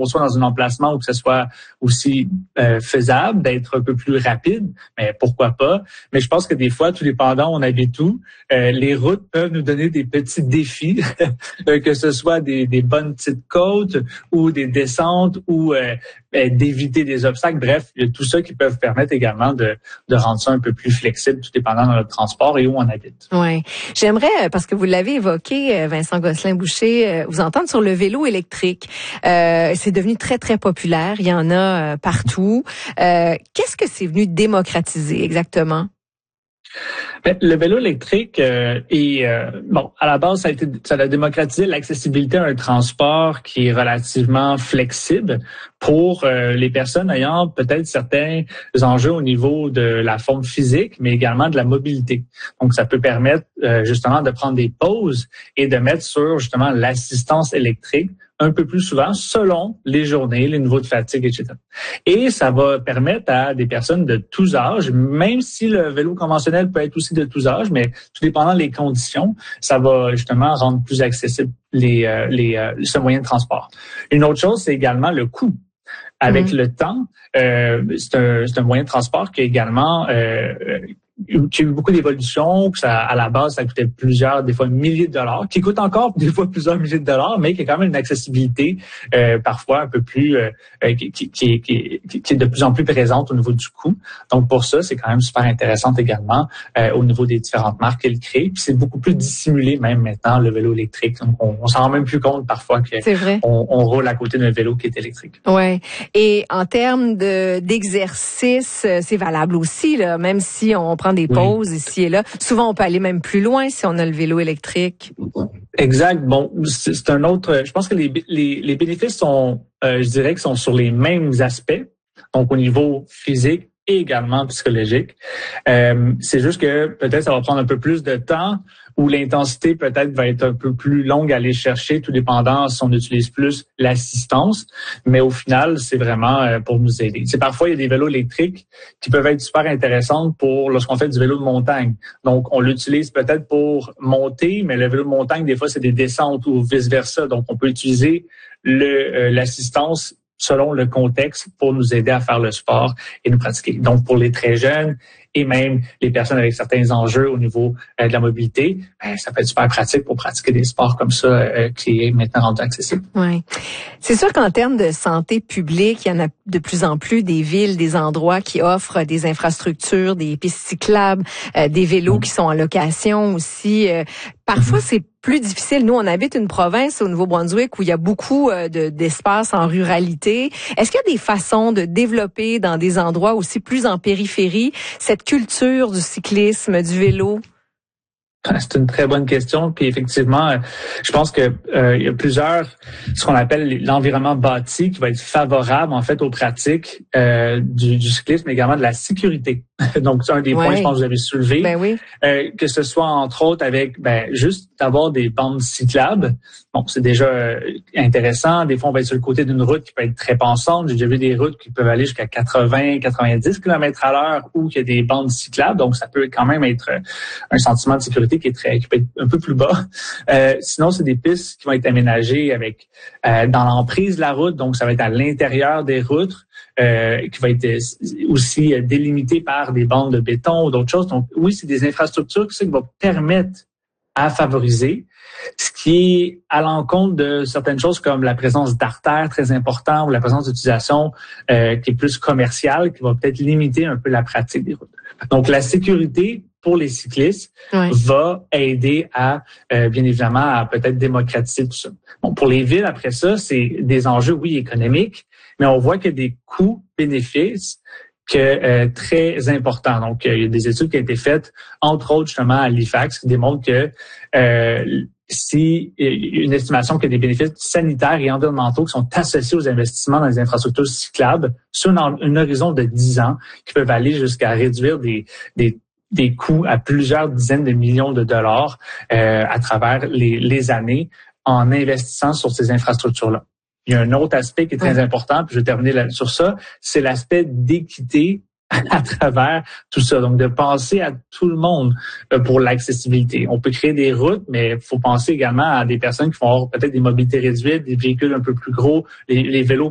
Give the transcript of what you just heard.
qu'on soit dans un emplacement où que ce soit aussi faisable, d'être un peu plus rapide, mais pourquoi pas. Mais je pense que des fois, tout dépendant, on habite où, les routes peuvent nous donner des petits défis, que ce soit des bonnes petites côtes ou des descentes ou d'éviter des obstacles. Bref, il y a tout ça qui peuvent permettre également de rendre ça un peu plus flexible, tout dépendant de notre transport et où on habite. Oui. J'aimerais, parce que vous l'avez évoqué, Vincent Gosselin-Boucher, vous entendre sur le vélo électrique. C'est devenu très, très populaire. Il y en a partout. Qu'est-ce que c'est venu démocratiser exactement? Le vélo électrique à la base, ça a démocratisé l'accessibilité à un transport qui est relativement flexible pour les personnes ayant peut-être certains enjeux au niveau de la forme physique, mais également de la mobilité. Donc, ça peut permettre justement de prendre des pauses et de mettre sur justement l'assistance électrique un peu plus souvent selon les journées, les niveaux de fatigue, etc. Et ça va permettre à des personnes de tous âges, même si le vélo conventionnel peut être aussi de tous âges, mais tout dépendant des conditions, ça va justement rendre plus accessible ce moyen de transport. Une autre chose, c'est également le coût. Avec le temps, c'est un moyen de transport qui a également qui a eu beaucoup d'évolutions, que ça, à la base, ça coûtait des fois milliers de dollars, qui coûte encore des fois plusieurs milliers de dollars, mais qui a quand même une accessibilité parfois un peu plus qui est de plus en plus présente au niveau du coût. Donc pour ça, c'est quand même super intéressant également au niveau des différentes marques qu'elle crée. Puis c'est beaucoup plus dissimulé même maintenant le vélo électrique. Donc on s'en rend même plus compte parfois que on roule à côté d'un vélo qui est électrique. Ouais. Et en termes d'exercice, c'est valable aussi là, même si on prend des pauses ici et là. Souvent, on peut aller même plus loin si on a le vélo électrique. Exact. Bon, c'est un autre. Je pense que les bénéfices sont, je dirais, qu'ils sont sur les mêmes aspects. Donc, au niveau physique et également psychologique. C'est juste que peut-être ça va prendre un peu plus de temps ou l'intensité peut-être va être un peu plus longue à aller chercher, tout dépendant si on utilise plus l'assistance. Mais au final, c'est vraiment pour nous aider. C'est parfois, il y a des vélos électriques qui peuvent être super intéressants pour lorsqu'on fait du vélo de montagne. Donc, on l'utilise peut-être pour monter, mais le vélo de montagne, des fois, c'est des descentes ou vice-versa. Donc, on peut utiliser l'assistance selon le contexte pour nous aider à faire le sport et nous pratiquer. Donc, pour les très jeunes et même les personnes avec certains enjeux au niveau de la mobilité, ça peut être super pratique pour pratiquer des sports comme ça qui est maintenant rendu accessible. Oui. C'est sûr qu'en termes de santé publique, il y en a de plus en plus des villes, des endroits qui offrent des infrastructures, des pistes cyclables, des vélos qui sont en location aussi. Parfois, c'est plus difficile. Nous, on habite une province au Nouveau-Brunswick où il y a beaucoup d'espace en ruralité. Est-ce qu'il y a des façons de développer dans des endroits aussi plus en périphérie cette culture du cyclisme, du vélo? C'est une très bonne question. Puis effectivement, je pense que il y a ce qu'on appelle l'environnement bâti qui va être favorable en fait aux pratiques du cyclisme, mais également de la sécurité. Donc c'est un des points, je pense, que vous avez soulevé. Ben oui. Que ce soit entre autres avec juste d'avoir des bandes cyclables. Bon, c'est déjà intéressant. Des fois, on va être sur le côté d'une route qui peut être très pensante. J'ai déjà vu des routes qui peuvent aller jusqu'à 80-90 km/h où il y a des bandes cyclables. Donc, ça peut quand même être un sentiment de sécurité qui peut être un peu plus bas. Sinon, c'est des pistes qui vont être aménagées avec dans l'emprise de la route. Donc, ça va être à l'intérieur des routes. Qui va être aussi délimité par des bandes de béton ou d'autres choses. Donc, oui, c'est des infrastructures qui vont permettre à favoriser, ce qui est à l'encontre de certaines choses comme la présence d'artères très importantes ou la présence d'utilisation qui est plus commerciale, qui va peut-être limiter un peu la pratique des routes. Donc, la sécurité pour les cyclistes va aider à, bien évidemment, à peut-être démocratiser tout ça. Bon, pour les villes, après ça, c'est des enjeux, oui, économiques, mais on voit qu'il y a des coûts-bénéfices très importants. Donc, il y a des études qui ont été faites, entre autres, justement, à l'IFAX, qui démontrent que si une estimation qu'il y a des bénéfices sanitaires et environnementaux qui sont associés aux investissements dans les infrastructures cyclables sur un horizon de 10 ans, qui peuvent aller jusqu'à réduire des coûts à plusieurs dizaines de millions de dollars à travers les années en investissant sur ces infrastructures-là. Il y a un autre aspect qui est très important, puis je vais terminer sur ça, c'est l'aspect d'équité à travers tout ça. Donc, de penser à tout le monde pour l'accessibilité. On peut créer des routes, mais il faut penser également à des personnes qui vont avoir peut-être des mobilités réduites, des véhicules un peu plus gros, les vélos